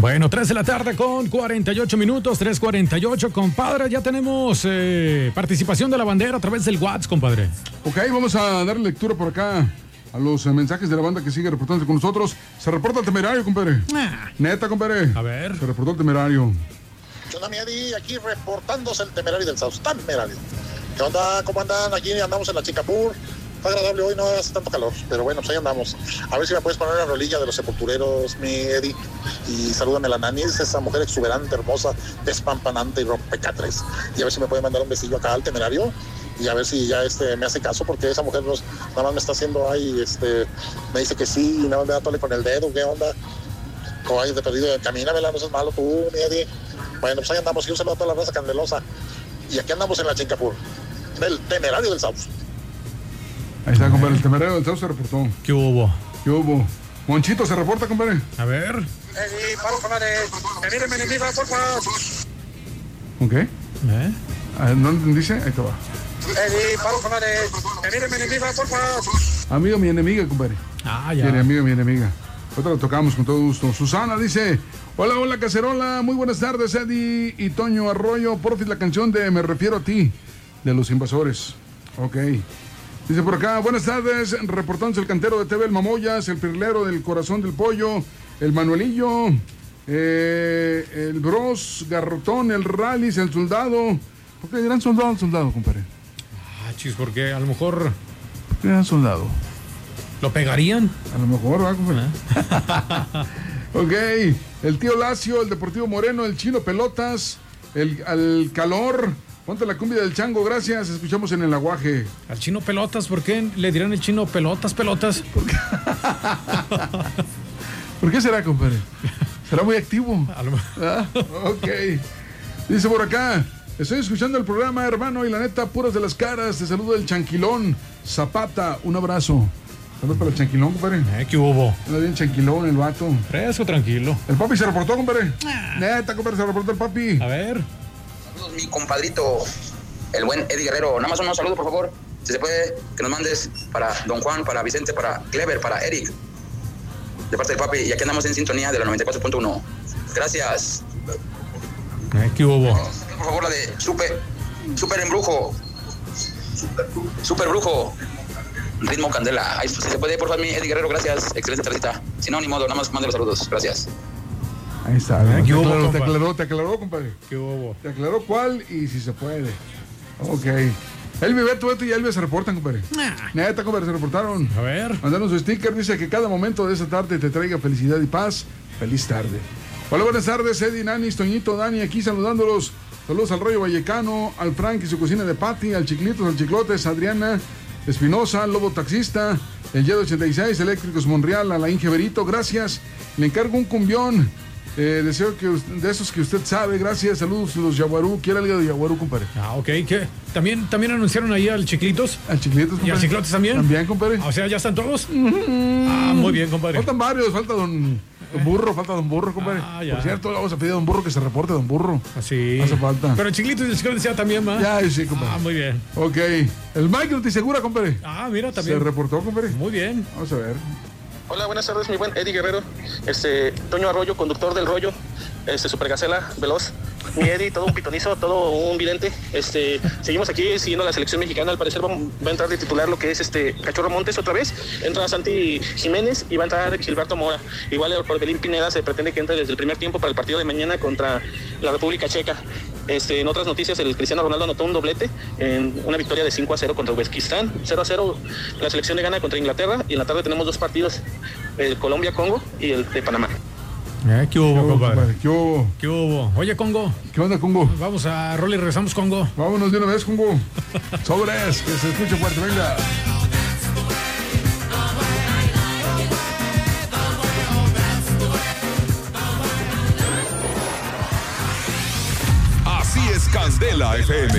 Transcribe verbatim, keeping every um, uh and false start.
Bueno, tres de la tarde con cuarenta y ocho minutos, tres cuarenta y ocho, compadre. Ya tenemos eh, participación de la bandera a través del WhatsApp, compadre. Ok, vamos a dar lectura por acá a los eh, mensajes de la banda que sigue reportándose con nosotros. Se reporta el temerario, compadre. Ah. Neta, compadre. A ver. Se reportó el temerario. ¿Qué onda, mi Eddie? Aquí reportándose el temerario del South. Tan temerario. ¿Qué onda? ¿Cómo andan? Aquí andamos en la Chicapur. Está agradable hoy, no hace tanto calor, pero bueno, pues ahí andamos. A ver si me puedes poner la rolilla de los sepultureros, mi Eddie. Y salúdame a la Nani, es esa mujer exuberante, hermosa, despampanante y rompecatres. Y a ver si me puede mandar un besillo acá al temerario. Y a ver si ya este me hace caso, porque esa mujer nos, nada más me está haciendo ahí, este, me dice que sí, y nada más me da tole con el dedo, ¿qué onda? Como hay de perdido, camínamela, no seas malo tú, mi Eddie. Bueno, pues ahí andamos, y un saludo a toda la raza candelosa. Y aquí andamos en la Chincapur, del temerario del South. Ahí está, compadre, el temerario del South se reportó. ¿Qué hubo? ¿Qué hubo? Monchito se reporta, compadre. A ver. Eddie, paro con la de... Que miren, mi enemiga, por favor. ¿Ok? ¿Eh? ¿No dice? Ahí te va. Eddie, paro con la de... Que miren, mi enemiga, por favor. Amigo, mi enemiga, compadre. Ah, ya. Tiene amigo, mi enemiga. Otra lo tocamos con todo gusto. Susana dice: hola, hola, cacerola. Muy buenas tardes, Eddie y Toño Arroyo. Porfis, la canción de Me Refiero a Ti, de Los Invasores. Ok. Dice por acá: buenas tardes, reportándose el cantero de T V El Mamoyas, el pirlero del Corazón del Pollo, el Manuelillo, eh, el Bros, Garrotón, el Rallis, el Soldado. ¿Por qué dirán soldado al soldado, compadre? Ah, chis, porque a lo mejor ¿Por qué dirán soldado? lo pegarían. A lo mejor, ¿verdad, compadre? Ok, el tío Lacio, el Deportivo Moreno, el Chino Pelotas, el, el Calor. Ponte la cumbia del Chango, gracias. Escuchamos en el aguaje. Al Chino Pelotas, ¿por qué le dirán el Chino Pelotas, pelotas? ¿Por qué, ¿Por qué será, compadre? ¿Será muy activo? A lo mejor. ¿Ah? Ok. Dice por acá: estoy escuchando el programa, hermano, y la neta, puras de las caras. Te saludo el Chanquilón Zapata. Un abrazo. Saludos para el Chanquilón, compadre. Eh, ¿Qué hubo? Anda bien Chanquilón, el vato. Fresco, tranquilo. El papi se reportó, compadre. Ah. Neta, compadre, se reportó el papi. A ver. Saludos, mi compadrito, el buen Eddie Guerrero. Nada más unos saludos, por favor. Si se puede, que nos mandes para Don Juan, para Vicente, para Clever, para Eric, de parte del papi. Y aquí andamos en sintonía de la noventa y cuatro punto uno. Gracias. Eh, ¿Qué hubo? Por favor, la de Super, Super Embrujo. Super Brujo. Ritmo Candela. Ahí, si se puede, por favor, mi Eddie Guerrero. Gracias. Excelente tardita. Si no, ni modo, nada más mande los saludos. Gracias. Ahí está. Ah, ¿no? ¿qué Te, hubo, aclaró, te compa? aclaró, te aclaró, compadre. ¿Qué hubo? Te aclaró cuál y si se puede. Ok. Elvi, Beto, Beto y Elvi se reportan, compadre. Ah. Neta, compadre, se reportaron. A ver. Mandaron su sticker, dice que cada momento de esa tarde te traiga felicidad y paz. Feliz tarde. Hola, buenas tardes, Eddie, Nani, Toñito, Dani, aquí saludándolos. Saludos al Rayo Vallecano, al Frank y su cocina de Pati, al Chiclitos, al Chiclotes, Adriana Espinosa, Lobo Taxista, el Yedo ochenta y seis, Eléctricos Monreal, a la Inge Berito, gracias. Le encargo un cumbión. Eh, deseo que de esos que usted sabe, gracias. Saludos los Yaguarú. ¿Quiere algo de Yaguarú, compadre? Ah, ok. ¿Qué? ¿También, también anunciaron ahí al Chiclitos? Al Chiclitos, compadre. ¿Y al Chiclotes también? También, compadre. O sea, ¿ya están todos? Ah, muy bien, compadre. Faltan varios, falta don, don Burro, falta don Burro, compadre. Ah, ya. Por cierto, le vamos a pedir a don Burro que se reporte, don Burro. Así. Hace falta. Pero el Chiclitos y el Chiclotes ya también, ¿va? Ya, sí, compadre. Ah, muy bien. Ok. El Mike te segura, compadre. Ah, mira, también. Se reportó, compadre. Muy bien. Vamos a ver. Hola, buenas tardes, mi buen Eddie Guerrero. Este, Toño Arroyo, conductor del rollo. Este, Super Gacela, veloz. Mi Eddie, todo un pitonizo, todo un vidente. Este, seguimos aquí siguiendo la selección mexicana. Al parecer va, va a entrar de titular lo que es este Cachorro Montes otra vez. Entra Santi Jiménez y va a entrar Gilberto Mora. Igual por Belín Pineda se pretende que entre desde el primer tiempo para el partido de mañana contra la República Checa. Este, en otras noticias, el Cristiano Ronaldo anotó un doblete en una victoria de cinco a cero contra Uzbekistán. cero a cero la selección de Ghana contra Inglaterra. Y en la tarde tenemos dos partidos, el Colombia-Congo y el de Panamá. Eh, ¿Qué hubo, compadre? ¿Qué hubo? ¿Qué hubo? Oye, Congo. ¿Qué onda, Congo? Vamos a rol y regresamos, Congo. Vámonos de una vez, Congo. Sobres, que se escuche fuerte, venga. Así es Candela F M.